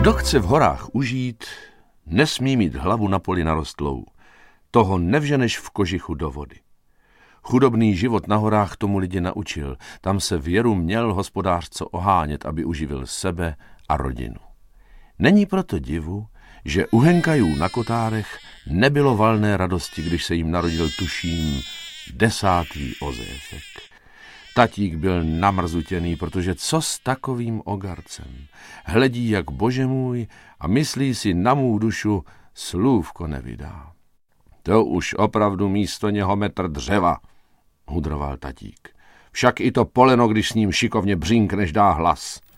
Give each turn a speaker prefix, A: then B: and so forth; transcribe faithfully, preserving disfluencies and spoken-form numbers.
A: Kdo chce v horách užít, nesmí mít hlavu na poli narostlou. Toho nevženeš v kožichu do vody. Chudobný život na horách tomu lidi naučil. Tam se věru měl hospodář co ohánět, aby uživil sebe a rodinu. Není proto divu, že u Henkajů na Kotárech nebylo valné radosti, když se jim narodil, tuším, desátý Ozéfek. Tatík byl namrzutěný, protože co s takovým ogarcem? Hledí jak Bože můj a myslí si na mou dušu, slůvko nevydá. To už opravdu místo něho metr dřeva, hudroval tatík. Však i to poleno, když s ním šikovně břínkneš, dá hlas.